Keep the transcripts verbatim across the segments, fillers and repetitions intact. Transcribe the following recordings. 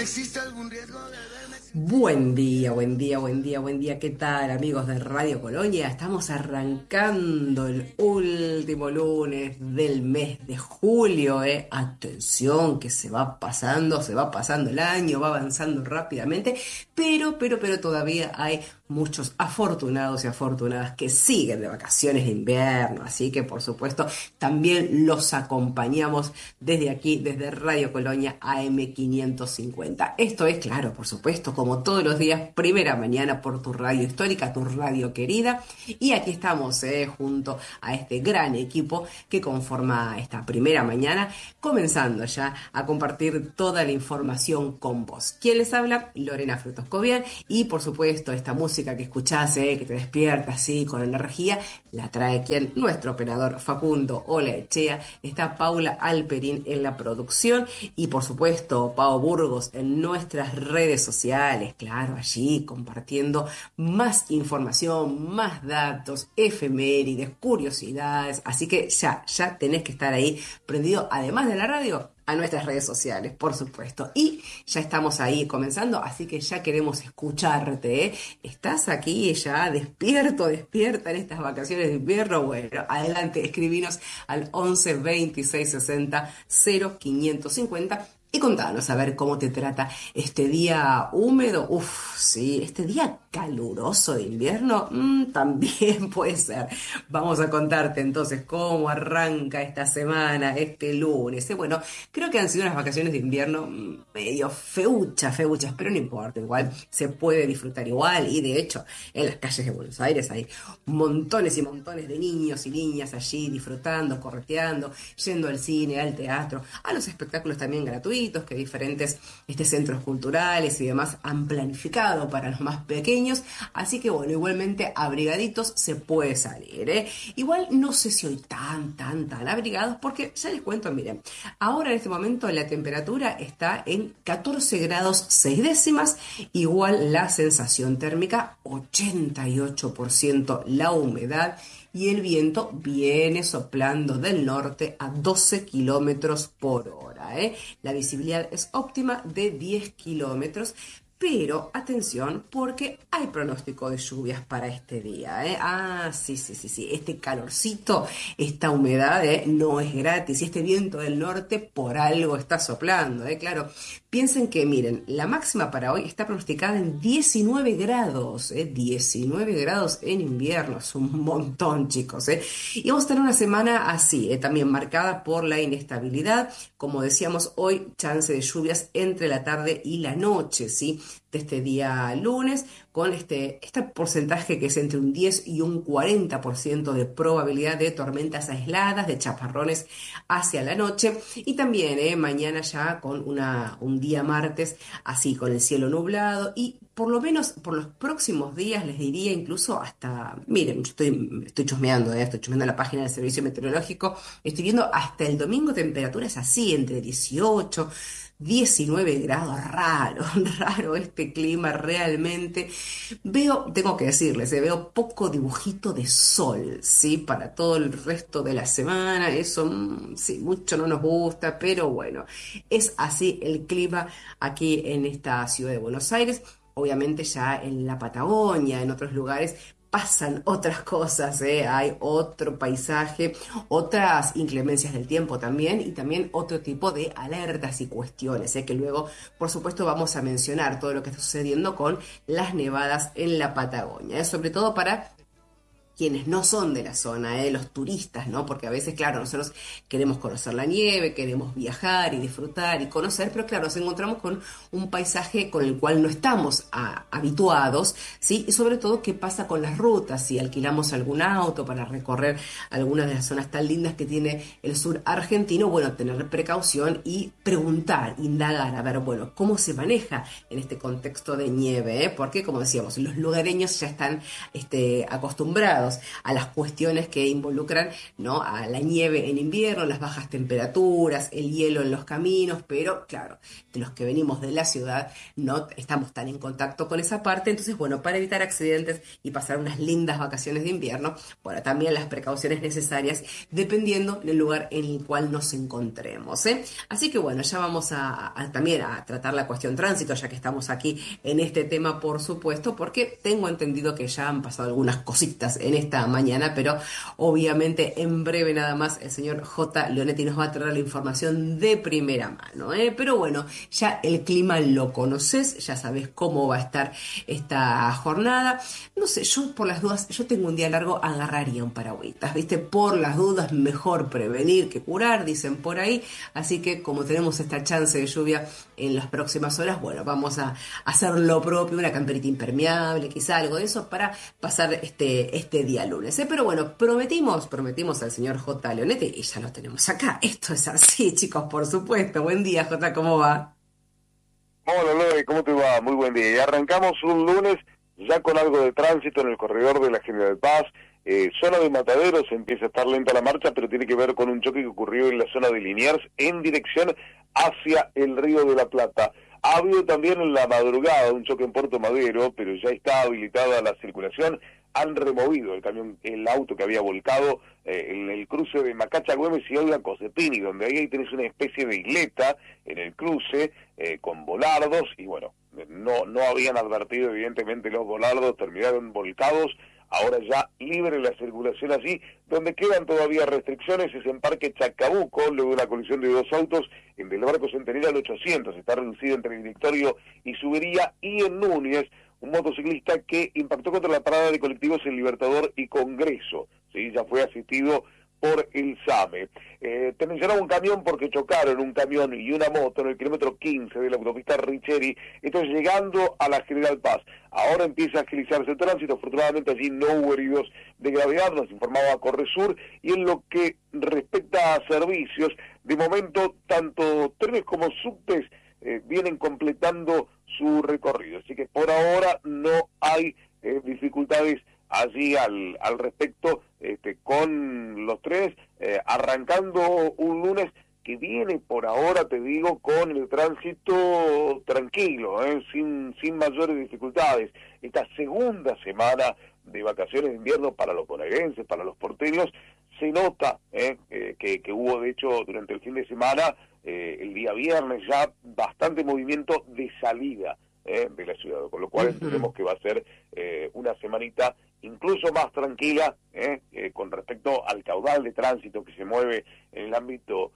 ¿Existe algún riesgo de verme? Buen día, buen día, buen día, buen día. ¿Qué tal, amigos de Radio Colonia? Estamos arrancando el último lunes del mes de julio, ¿eh? Atención, que se va pasando, se va pasando el año, va avanzando rápidamente, pero, pero, pero todavía hay muchos afortunados y afortunadas que siguen de vacaciones de invierno. Así que, por supuesto, también los acompañamos desde aquí, desde Radio Colonia A M quinientos cincuenta. Esto es, claro, por supuesto, como todos los días, primera mañana por tu radio histórica, tu radio querida. Y aquí estamos, eh, junto a este gran equipo que conforma esta primera mañana, comenzando ya a compartir toda la información con vos. ¿Quién les habla? Lorena Frutos Cobian. Y por supuesto, esta música que escuchás, eh, que te despierta así con energía, la trae quien, nuestro operador Facundo Olaechea. Está Paula Alperín en la producción y por supuesto Pau Burgos en nuestras redes sociales, claro, allí compartiendo más información, más datos, efemérides, curiosidades, así que ya, ya tenés que estar ahí prendido, además de la radio, a nuestras redes sociales, por supuesto. Y ya estamos ahí comenzando, así que ya queremos escucharte, ¿eh? ¿Estás aquí ya despierto, despierta en estas vacaciones de invierno? Bueno, adelante, escribinos al once veintiséis sesenta cero quinientos cincuenta y contanos a ver cómo te trata este día húmedo. Uf, sí, este día caluroso de invierno, mm, también puede ser. Vamos a contarte entonces cómo arranca esta semana, este lunes. Eh, Bueno, creo que han sido unas vacaciones de invierno mm, medio feuchas, feuchas, pero no importa, igual se puede disfrutar igual. Y de hecho, en las calles de Buenos Aires hay montones y montones de niños y niñas allí disfrutando, correteando, yendo al cine, al teatro, a los espectáculos también gratuitos que diferentes este, centros culturales y demás han planificado para los más pequeños. Así que bueno, igualmente abrigaditos se puede salir, ¿eh? Igual no sé si hoy tan, tan, tan abrigados, porque ya les cuento, miren, ahora en este momento la temperatura está en catorce grados seis décimas, igual la sensación térmica ochenta y ocho por ciento, la humedad y el viento viene soplando del norte a doce kilómetros por hora, ¿eh? La visibilidad es óptima de diez kilómetros. Pero atención, porque hay pronóstico de lluvias para este día, ¿eh? Ah, sí, sí, sí, sí. Este calorcito, esta humedad, ¿eh? No es gratis. Y este viento del norte por algo está soplando, ¿eh? Claro. Piensen que, miren, la máxima para hoy está pronosticada en diecinueve grados, ¿eh? diecinueve grados en invierno. Es un montón, chicos, ¿eh? Y vamos a tener una semana así, ¿eh? También marcada por la inestabilidad. Como decíamos, hoy chance de lluvias entre la tarde y la noche, ¿sí? De este día lunes, con este, este porcentaje que es entre un diez y un cuarenta por ciento de probabilidad de tormentas aisladas, de chaparrones hacia la noche. Y también eh, mañana ya con una, un día martes así, con el cielo nublado y por lo menos por los próximos días, les diría incluso hasta, miren, yo estoy, estoy chusmeando, eh, estoy chusmeando la página del Servicio Meteorológico, estoy viendo hasta el domingo temperaturas así, entre dieciocho diecinueve grados, raro, raro este clima realmente. Veo, tengo que decirles, eh, veo poco dibujito de sol, ¿sí? Para todo el resto de la semana, eso, mm, sí, mucho no nos gusta, pero bueno, es así el clima aquí en esta ciudad de Buenos Aires. Obviamente ya en la Patagonia, en otros lugares, pasan otras cosas, ¿eh? Hay otro paisaje, otras inclemencias del tiempo también y también otro tipo de alertas y cuestiones, ¿eh? Que luego, por supuesto, vamos a mencionar todo lo que está sucediendo con las nevadas en la Patagonia, ¿eh? Sobre todo para quienes no son de la zona, ¿eh? Los turistas, ¿no? Porque a veces, claro, nosotros queremos conocer la nieve, queremos viajar y disfrutar y conocer, pero claro, nos encontramos con un paisaje con el cual no estamos a, habituados, ¿sí? Y sobre todo, ¿qué pasa con las rutas? Si alquilamos algún auto para recorrer algunas de las zonas tan lindas que tiene el sur argentino, bueno, tener precaución y preguntar, indagar, a ver, bueno, ¿cómo se maneja en este contexto de nieve? ¿Eh? Porque, como decíamos, los lugareños ya están este, acostumbrados los, a las cuestiones que involucran, ¿no? A la nieve en invierno, las bajas temperaturas, el hielo en los caminos, pero claro, de los que venimos de la ciudad no estamos tan en contacto con esa parte, entonces bueno, para evitar accidentes y pasar unas lindas vacaciones de invierno, bueno, también las precauciones necesarias dependiendo del lugar en el cual nos encontremos, ¿eh? Así que bueno, ya vamos a, a también a tratar la cuestión tránsito, ya que estamos aquí en este tema, por supuesto, porque tengo entendido que ya han pasado algunas cositas en esta mañana, pero obviamente en breve nada más el señor J. Leonetti nos va a traer la información de primera mano, ¿eh? Pero bueno, ya el clima lo conoces, ya sabes cómo va a estar esta jornada. No sé, yo por las dudas, yo tengo un día largo, agarraría un paragüitas, ¿viste? Por las dudas, mejor prevenir que curar, dicen por ahí. Así que como tenemos esta chance de lluvia en las próximas horas, bueno, vamos a hacer lo propio, una camperita impermeable, quizá algo de eso para pasar este, este día lunes, ¿eh? Pero bueno, prometimos, prometimos al señor J. Leonetti y ya lo tenemos acá. Esto es así, chicos, por supuesto. Buen día, J, ¿cómo va? Hola, Lore, ¿cómo te va? Muy buen día. Y arrancamos un lunes ya con algo de tránsito en el corredor de la General Paz. Eh, zona de Mataderos empieza a estar lenta la marcha, pero tiene que ver con un choque que ocurrió en la zona de Liniers en dirección hacia el Río de la Plata. Ha habido también en la madrugada un choque en Puerto Madero, pero ya está habilitada la circulación. Han removido el camión, el auto que había volcado eh, en el cruce de Macacha Güemes y Olga Cosepini, donde ahí tenés una especie de isleta en el cruce eh, con volardos, y bueno, no, no habían advertido evidentemente los volardos, terminaron volcados. Ahora ya libre la circulación allí, donde quedan todavía restricciones es en Parque Chacabuco, luego de una colisión de dos autos en del Barco Centenarial ochocientos, está reducido entre el Directorio y Subería, y en Núñez, un motociclista que impactó contra la parada de colectivos en Libertador y Congreso, ¿sí? Ya fue asistido por el SAME. Eh, te mencionaba un camión porque chocaron un camión y una moto en el kilómetro quince de la autopista Richeri, entonces llegando a la General Paz. Ahora empieza a agilizarse el tránsito, afortunadamente allí no hubo heridos de gravedad, nos informaba Corresur, y en lo que respecta a servicios, de momento tanto trenes como subtes eh, vienen completando su recorrido, así que por ahora no hay eh, dificultades allí al, al respecto este, con los trenes, eh, arrancando un lunes que viene por ahora, te digo, con el tránsito tranquilo, eh, sin, sin mayores dificultades. Esta segunda semana de vacaciones de invierno para los bonaerenses, para los porteños, se nota eh, eh, que, que hubo, de hecho, durante el fin de semana, eh, el día viernes, ya bastante movimiento de salida eh, de la ciudad, con lo cual uh-huh. entendemos que va a ser eh, una semanita incluso más tranquila eh, eh, con respecto al caudal de tránsito que se mueve en el ámbito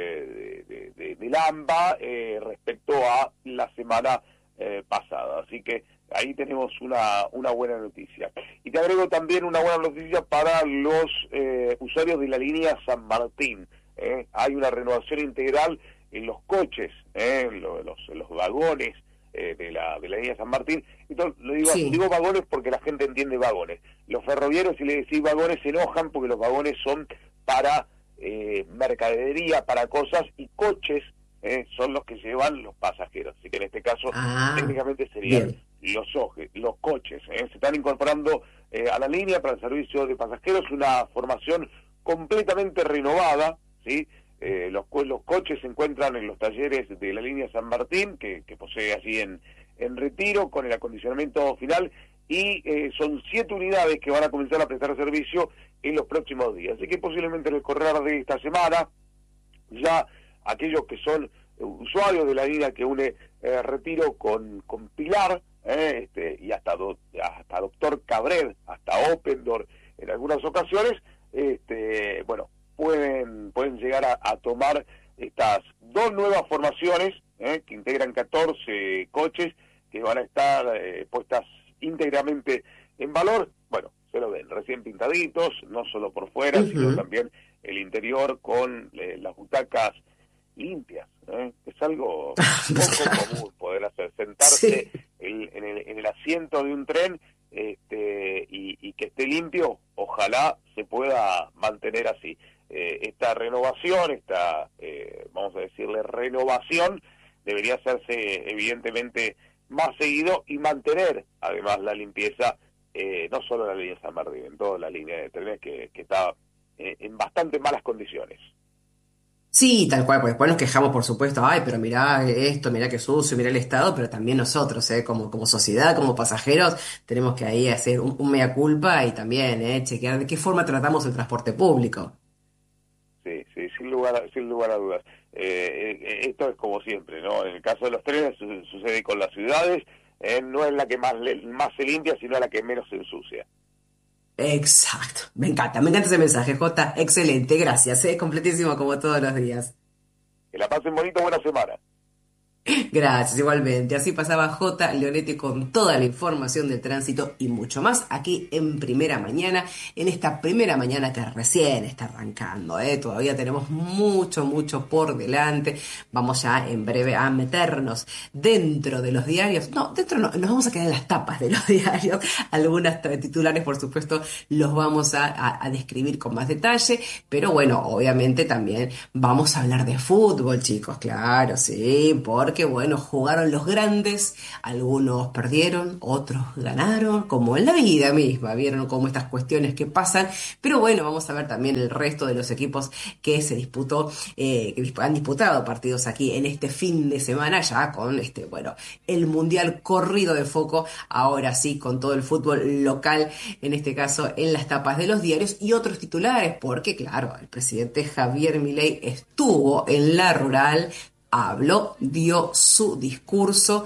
eh, de, de, de, del AMBA eh, respecto a la semana eh, pasada. Así que ahí tenemos una, una buena noticia. Y te agrego también una buena noticia para los eh, usuarios de la línea San Martín. Eh. Hay una renovación integral en los coches, eh, en los, los, los vagones eh, de, la, de la línea San Martín. Entonces, lo digo, sí. digo vagones porque la gente entiende vagones. Los ferroviarios, si le decís vagones, se enojan porque los vagones son para eh, mercadería, para cosas, y coches eh, son los que llevan los pasajeros. Así que en este caso, ah, técnicamente serían los, los coches. Eh. Se están incorporando eh, a la línea para el servicio de pasajeros, una formación completamente renovada, ¿sí? Eh, los, los coches se encuentran en los talleres de la línea San Martín, que, que posee allí en, en Retiro, con el acondicionamiento final, y eh, son siete unidades que van a comenzar a prestar servicio en los próximos días. Así que posiblemente en el correr de esta semana, ya aquellos que son usuarios de la línea que une eh, Retiro con, con Pilar, eh, este, y hasta, do, hasta Doctor Cabrera, hasta Opendor en algunas ocasiones, este, bueno, pueden pueden llegar a, a tomar estas dos nuevas formaciones eh, que integran catorce coches que van a estar eh, puestas íntegramente en valor. Bueno, se lo ven recién pintaditos, no solo por fuera, uh-huh. sino también el interior con eh, las butacas limpias. ¿eh? Es algo poco común poder hacer, sentarse sí. el, en, el, en el asiento de un tren este, y, y que esté limpio. Ojalá se pueda mantener así. Eh, esta renovación, esta, eh, vamos a decirle, renovación, debería hacerse evidentemente más seguido y mantener además la limpieza eh, no solo la línea San Martín, en toda la línea de trenes que, que está eh, en bastante malas condiciones. Sí, tal cual, pues después nos quejamos, por supuesto, ay, pero mirá esto, mirá qué sucio, mirá el Estado, pero también nosotros, ¿eh? Como, como sociedad, como pasajeros, tenemos que ahí hacer un, un mea culpa y también, ¿eh? Chequear de qué forma tratamos el transporte público. Sí, sí, sin lugar a, sin lugar a dudas. Eh, eh, esto es como siempre, ¿no? En el caso de los trenes su- sucede con las ciudades, eh, no es la que más, le- más se limpia, sino la que menos se ensucia. Exacto, me encanta, me encanta ese mensaje, Jota, excelente, gracias, ¿eh? Completísimo como todos los días. Que la pasen bonito, buena semana. Gracias, igualmente. Así pasaba J. Leonetti con toda la información del tránsito y mucho más aquí en Primera Mañana, en esta primera mañana que recién está arrancando, ¿eh? Todavía tenemos mucho, mucho por delante. Vamos ya en breve a meternos dentro de los diarios. No, dentro no, nos vamos a quedar en las tapas de los diarios. Algunas tra- titulares, por supuesto, los vamos a, a- a describir con más detalle, pero bueno, obviamente también vamos a hablar de fútbol, chicos, claro, sí, porque bueno, jugaron los grandes, algunos perdieron, otros ganaron, como en la vida misma, vieron como estas cuestiones que pasan, pero bueno, vamos a ver también el resto de los equipos que se disputó, eh, que disp- han disputado partidos aquí en este fin de semana, ya con este, bueno, el Mundial corrido de foco, ahora sí, con todo el fútbol local, en este caso en las tapas de los diarios y otros titulares, porque claro, el presidente Javier Milei estuvo en la rural, habló, dio su discurso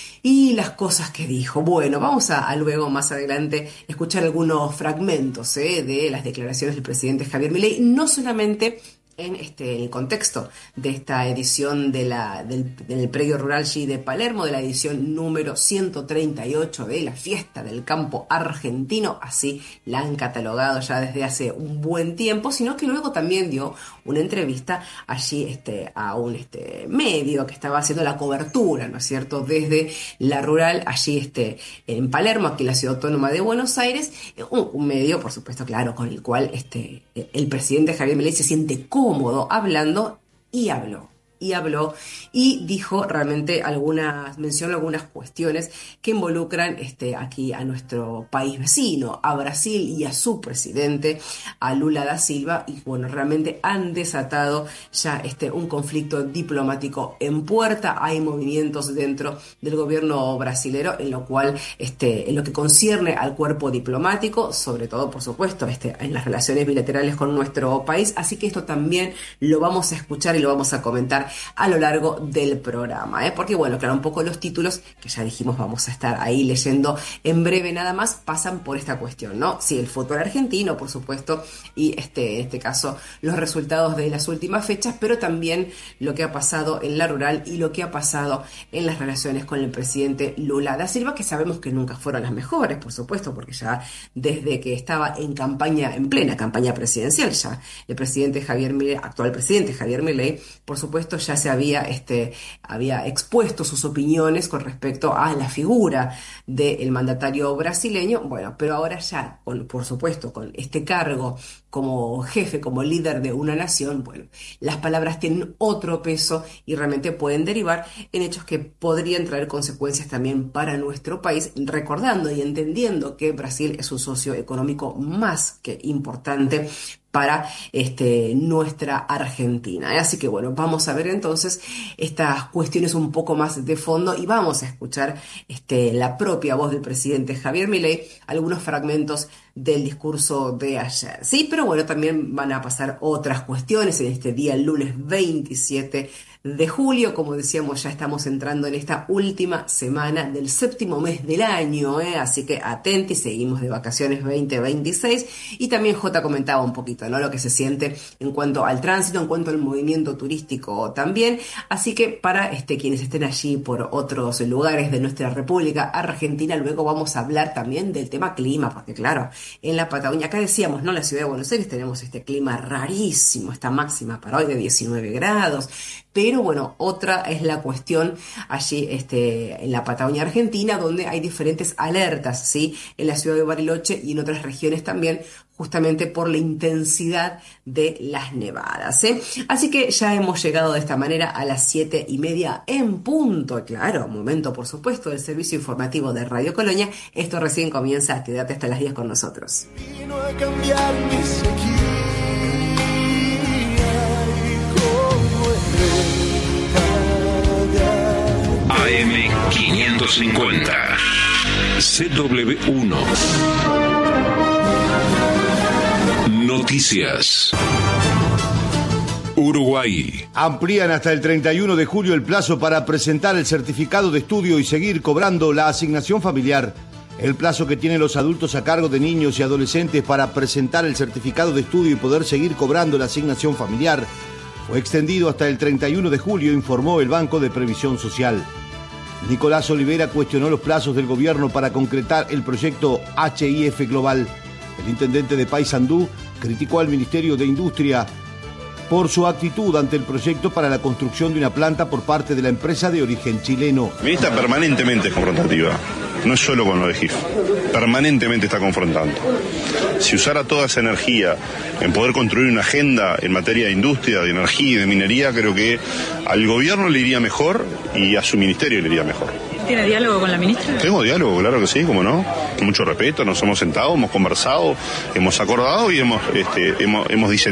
y las cosas que dijo. Bueno, vamos a, a luego más adelante escuchar algunos fragmentos, ¿eh? De las declaraciones del presidente Javier Milei, no solamente en este, en el contexto de esta edición de la, del, del Predio Rural G de Palermo, de la edición número ciento treinta y ocho de la Fiesta del Campo Argentino, así la han catalogado ya desde hace un buen tiempo, sino que luego también dio una entrevista allí este, a un este, medio que estaba haciendo la cobertura, ¿no es cierto?, desde la rural, allí este, en Palermo, aquí en la Ciudad Autónoma de Buenos Aires, un, un medio, por supuesto, claro, con el cual este, el presidente Javier Milei se siente cómodo hablando y habló. Y habló y dijo realmente algunas, mencionó algunas cuestiones que involucran este, aquí a nuestro país vecino, a Brasil y a su presidente, a Lula da Silva, y bueno, realmente han desatado ya este, un conflicto diplomático en puerta. Hay movimientos dentro del gobierno brasilero en lo cual, este, en lo que concierne al cuerpo diplomático, sobre todo, por supuesto, este, en las relaciones bilaterales con nuestro país, así que esto también lo vamos a escuchar y lo vamos a comentar a lo largo del programa, ¿eh? Porque bueno, claro, un poco los títulos que ya dijimos vamos a estar ahí leyendo en breve nada más, pasan por esta cuestión, ¿no? Sí, el fútbol argentino, por supuesto, y este, en este caso los resultados de las últimas fechas, pero también lo que ha pasado en la rural y lo que ha pasado en las relaciones con el presidente Lula da Silva, que sabemos que nunca fueron las mejores, por supuesto, porque ya desde que estaba en campaña, en plena campaña presidencial, ya el presidente Javier Milei, actual presidente Javier Milei, por supuesto, ya se había, este, había expuesto sus opiniones con respecto a la figura del mandatario brasileño. Bueno, pero ahora ya, con, por supuesto, con este cargo como jefe, como líder de una nación, bueno, las palabras tienen otro peso y realmente pueden derivar en hechos que podrían traer consecuencias también para nuestro país, recordando y entendiendo que Brasil es un socio económico más que importante para este, nuestra Argentina. Así que bueno, vamos a ver entonces estas cuestiones un poco más de fondo y vamos a escuchar este, la propia voz del presidente Javier Milei, algunos fragmentos del discurso de ayer. Sí, pero bueno, también van a pasar otras cuestiones en este día, el lunes veintisiete de julio. Como decíamos, ya estamos entrando en esta última semana del séptimo mes del año, ¿eh? Así que atentos, seguimos de vacaciones veinte veintiséis y también J comentaba un poquito, ¿no?, lo que se siente en cuanto al tránsito, en cuanto al movimiento turístico también. Así que para este, quienes estén allí por otros lugares de nuestra República Argentina, luego vamos a hablar también del tema clima, porque claro, en la Patagonia, acá decíamos, ¿no?, la ciudad de Buenos Aires tenemos este clima rarísimo, esta máxima para hoy de diecinueve grados, pero bueno, otra es la cuestión allí este, en la Patagonia Argentina, donde hay diferentes alertas, ¿sí?, en la ciudad de Bariloche y en otras regiones también, justamente por la intensidad de las nevadas, ¿eh? Así que ya hemos llegado de esta manera a las siete y media en punto, claro, momento por supuesto del servicio informativo de Radio Colonia. Esto recién comienza, quédate hasta las diez con nosotros. Vino a cambiar mi sequía y como A M quinientos cincuenta C W uno Noticias. Uruguay. Amplían hasta el treinta y uno de julio el plazo para presentar el certificado de estudio y seguir cobrando la asignación familiar. El plazo que tienen los adultos a cargo de niños y adolescentes para presentar el certificado de estudio y poder seguir cobrando la asignación familiar fue extendido hasta el treinta y uno de julio, informó el Banco de Previsión Social. Nicolás Olivera cuestionó los plazos del gobierno para concretar el proyecto H I F Global. El intendente de Paysandú criticó al Ministerio de Industria por su actitud ante el proyecto para la construcción de una planta por parte de la empresa de origen chileno. La ministra permanentemente es confrontativa, no es solo con lo de G I F, permanentemente está confrontando. Si usara toda esa energía en poder construir una agenda en materia de industria, de energía y de minería, creo que al gobierno le iría mejor y a su ministerio le iría mejor. ¿Tiene diálogo con la ministra? Tengo diálogo, claro que sí, cómo no. Con mucho respeto, nos hemos sentado, hemos conversado, hemos acordado y hemos, este, hemos, hemos diseñado